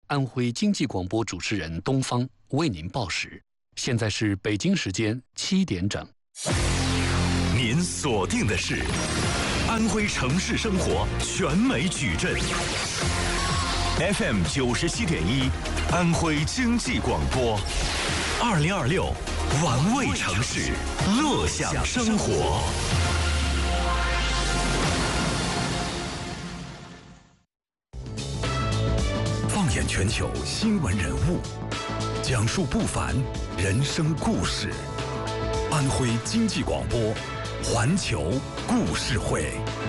安徽经济广播主持人东方为您报时。现在是北京时间7点整。 您锁定的是安徽城市生活全美矩阵 FM 97.1，安徽经济广播，2026玩味城市，乐享生活。放眼全球新闻人物，讲述不凡人生故事。安徽经济广播，环球故事会。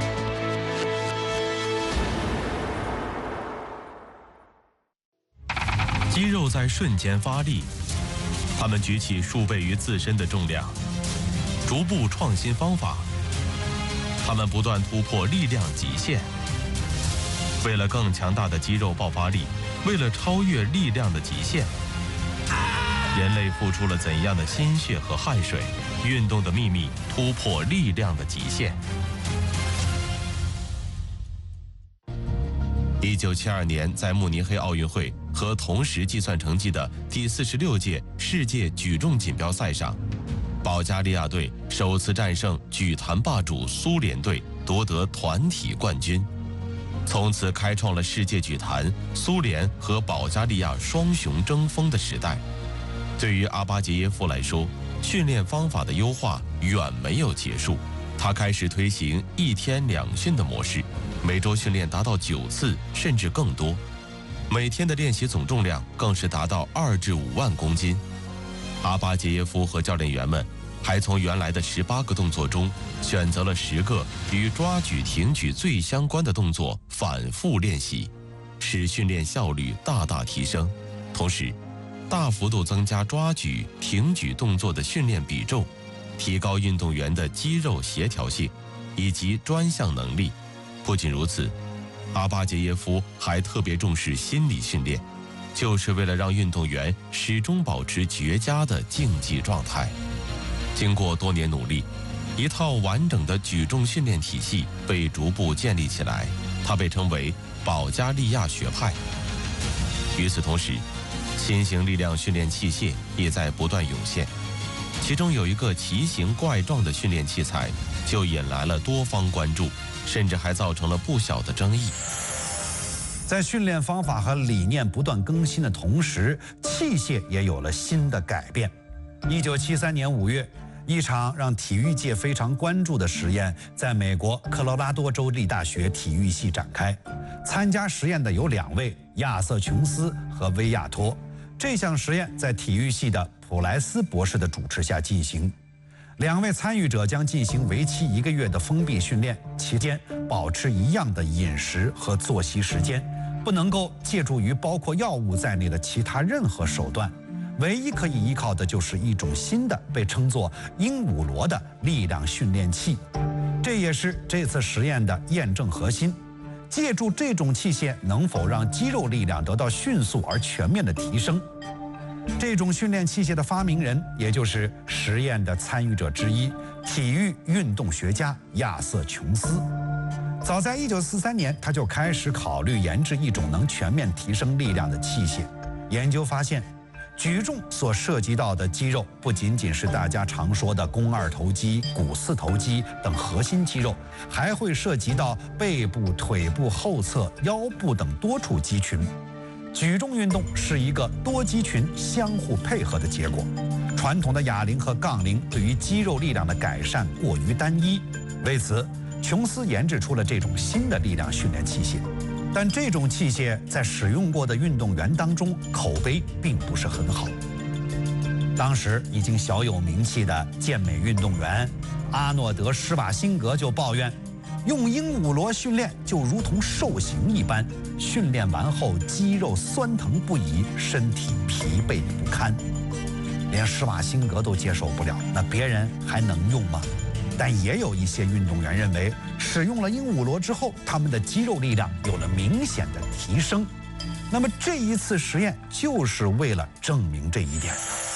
肌肉在瞬间发力，他们举起数倍于自身的重量，逐步创新方法。他们不断突破力量极限。为了更强大的肌肉爆发力，为了超越力量的极限，人类付出了怎样的心血和汗水？运动的秘密，突破力量的极限。1972年，在慕尼黑奥运会和同时计算成绩的第46届世界举重锦标赛上，保加利亚队首次战胜举坛霸主苏联队，夺得团体冠军，从此开创了世界举坛苏联和保加利亚双雄争锋的时代。对于阿巴杰耶夫来说，训练方法的优化远没有结束，他开始推行1天2训的模式，每周训练达到9次甚至更多，每天的练习总重量更是达到2至5万公斤。阿巴杰耶夫和教练员们还从原来的18个动作中选择了10个与抓举、挺举最相关的动作反复练习，使训练效率大大提升，同时大幅度增加抓举、挺举动作的训练比重，提高运动员的肌肉协调性以及专项能力。不仅如此，阿巴杰耶夫还特别重视心理训练，就是为了让运动员始终保持绝佳的竞技状态。经过多年努力，一套完整的举重训练体系被逐步建立起来，它被称为保加利亚学派。与此同时，新型力量训练器械也在不断涌现，其中有一个奇形怪状的训练器材就引来了多方关注，甚至还造成了不小的争议。 在训练方法和理念不断更新的同时，器械也有了新的改变。1973年5月，一场让体育界非常关注的实验在美国科罗拉多州立大学体育系展开。参加实验的有2位，亚瑟·琼斯和威亚托。这项实验在体育系的普莱斯博士的主持下进行。2位参与者将进行为期1个月的封闭训练，期间保持一样的饮食和作息时间，不能够借助于包括药物在内的其他任何手段。唯一可以依靠的就是一种新的被称作鹦鹉螺的力量训练器，这也是这次实验的验证核心。借助这种器械能否让肌肉力量得到迅速而全面的提升？这种训练器械的发明人，也就是实验的参与者之一，体育运动学家亚瑟·琼斯。早在1943年，他就开始考虑研制一种能全面提升力量的器械。研究发现，举重所涉及到的肌肉不仅仅是大家常说的肱二头肌、股四头肌等核心肌肉，还会涉及到背部、腿部后侧、腰部等多处肌群。举重运动是一个多肌群相互配合的结果。传统的哑铃和杠铃对于肌肉力量的改善过于单一，为此，琼斯研制出了这种新的力量训练器械。但这种器械在使用过的运动员当中口碑并不是很好。当时已经小有名气的健美运动员阿诺德·施瓦辛格就抱怨，用鹦鹉螺训练就如同受刑一般，训练完后肌肉酸疼不已，身体疲惫不堪。连施瓦辛格都接受不了，那别人还能用吗？但也有一些运动员认为，使用了鹦鹉螺之后，他们的肌肉力量有了明显的提升。那么这一次实验就是为了证明这一点。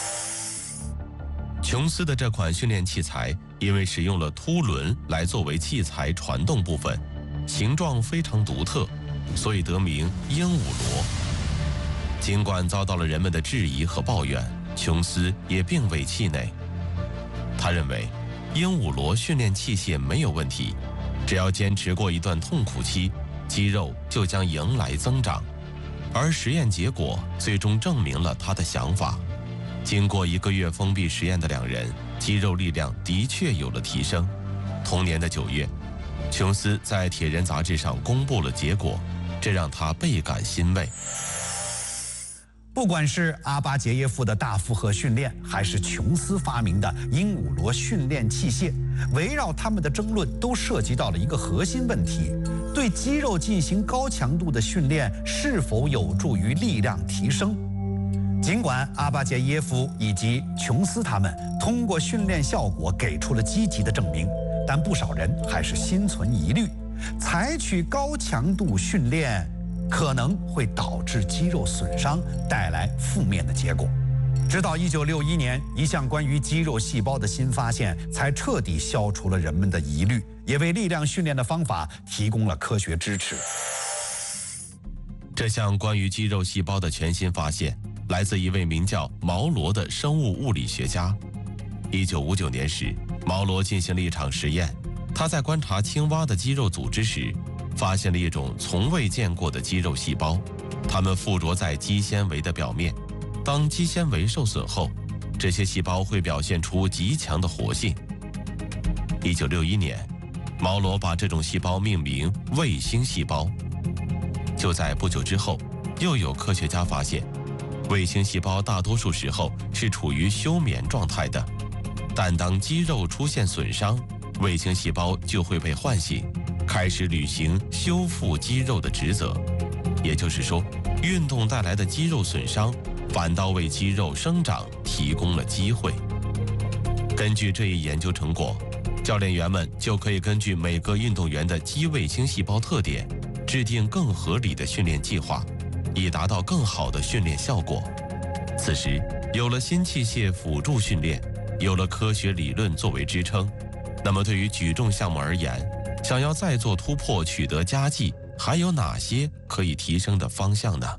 琼斯的这款训练器材因为使用了凸轮来作为器材传动部分，形状非常独特，所以得名鹦鹉螺。 尽管遭到了人们的质疑和抱怨，琼斯也并未气馁。他认为，鹦鹉螺训练器械没有问题，只要坚持过一段痛苦期，肌肉就将迎来增长。而实验结果最终证明了他的想法。经过1个月封闭实验的2人，肌肉力量的确有了提升。同年的9月，琼斯在《铁人》杂志上公布了结果，这让他倍感欣慰。 不管是阿巴杰耶夫的大负荷训练，还是琼斯发明的鹦鹉螺训练器械，围绕他们的争论都涉及到了一个核心问题：对肌肉进行高强度的训练是否有助于力量提升？尽管阿巴杰耶夫以及琼斯他们通过训练效果给出了积极的证明，但不少人还是心存疑虑，采取高强度训练可能会导致肌肉损伤，带来负面的结果。直到1961年，一项关于肌肉细胞的新发现才彻底消除了人们的疑虑，也为力量训练的方法提供了科学支持。 这项关于肌肉细胞的全新发现来自一位名叫毛罗的生物物理学家。1959年时，毛罗进行了一场实验，他在观察青蛙的肌肉组织时，发现了一种从未见过的肌肉细胞，它们附着在肌纤维的表面。当肌纤维受损后，这些细胞会表现出极强的活性。1961年，毛罗把这种细胞命名卫星细胞。就在不久之后，又有科学家发现，卫星细胞大多数时候是处于休眠状态的，但当肌肉出现损伤，卫星细胞就会被唤醒，开始履行修复肌肉的职责。也就是说，运动带来的肌肉损伤反倒为肌肉生长提供了机会。根据这一研究成果，教练员们就可以根据每个运动员的肌卫星细胞特点，制定更合理的训练计划，以达到更好的训练效果。此时，有了新器械辅助训练，有了科学理论作为支撑，那么对于举重项目而言，想要再做突破取得佳绩，还有哪些可以提升的方向呢？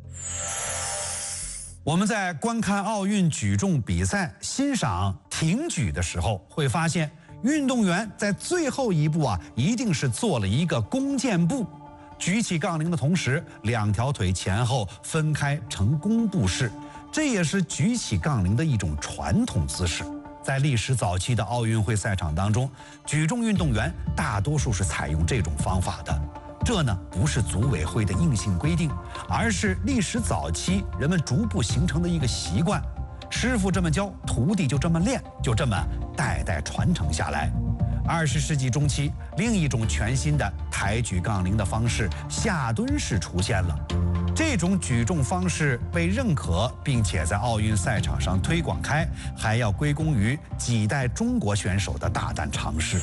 我们在观看奥运举重比赛、欣赏挺举的时候，会发现运动员在最后一步一定是做了一个弓箭步，举起杠铃的同时，2条腿前后分开成弓步式，这也是举起杠铃的一种传统姿势。在历史早期的奥运会赛场当中，举重运动员大多数是采用这种方法的。这呢，不是组委会的硬性规定，而是历史早期人们逐步形成的一个习惯。师傅这么教，徒弟就这么练，就这么代代传承下来。20世纪中期，另一种全新的抬举杠铃的方式——下蹲式出现了。这种举重方式被认可，并且在奥运赛场上推广开，还要归功于几代中国选手的大胆尝试。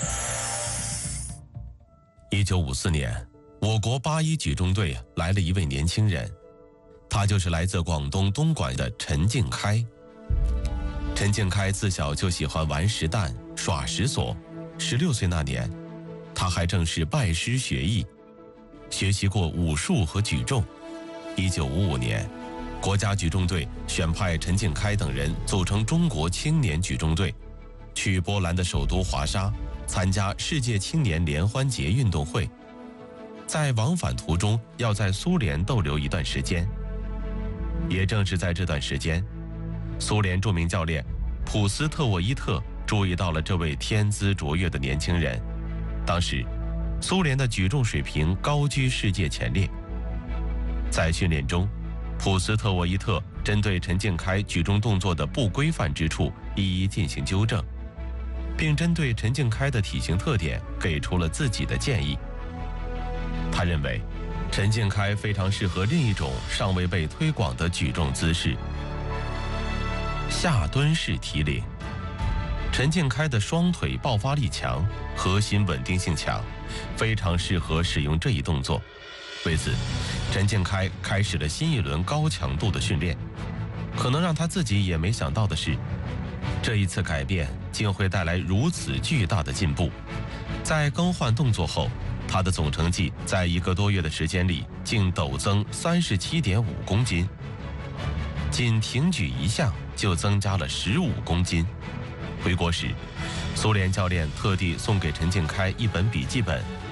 1954年，我国81举重队来了一位年轻人，他就是来自广东东莞的陈敬开。陈敬开自小就喜欢玩石弹、耍石锁。16岁那年，他还正式拜师学艺，学习过武术和举重。1955年，国家举重队选派陈敬开等人组成中国青年举重队，去波兰的首都华沙参加世界青年联欢节运动会。在往返途中要在苏联逗留一段时间。也正是在这段时间，苏联著名教练普斯特沃伊特注意到了这位天资卓越的年轻人。当时，苏联的举重水平高居世界前列。在训练中，普斯特沃伊特针对陈敬开举重动作的不规范之处一一进行纠正，并针对陈敬开的体型特点给出了自己的建议。他认为，陈敬开非常适合另一种尚未被推广的举重姿势——下蹲式提领。陈敬开的双腿爆发力强，核心稳定性强，非常适合使用这一动作。为此，陈敬开开始了新一轮高强度的训练。可能让他自己也没想到的是，这一次改变竟会带来如此巨大的进步。在更换动作后，他的总成绩在1个多月的时间里竟陡增37.5公斤， 仅挺举一项就增加了15公斤。回国时，苏联教练特地送给陈静开一本笔记本，